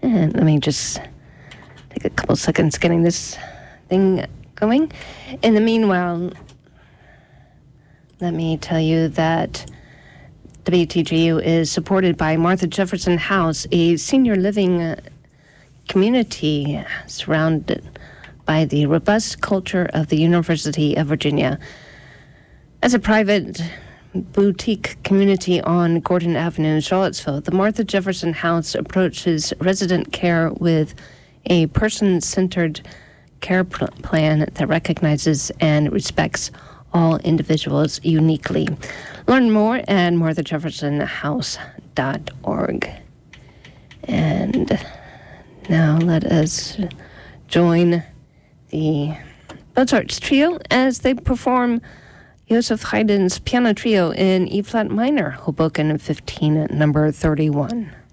And let me just take a couple seconds getting this thing going. In the meanwhile, let me tell you that WTGU is supported by Martha Jefferson House, a senior living community surrounded by the robust culture of the University of Virginia. As a private boutique community on Gordon Avenue in Charlottesville, the Martha Jefferson House approaches resident care with a person-centered care plan that recognizes and respects all individuals uniquely. Learn more at marthajeffersonhouse.org. And now let us join the Mozart's Trio as they perform Joseph Haydn's piano trio in E-flat minor, Hoboken 15, number 31.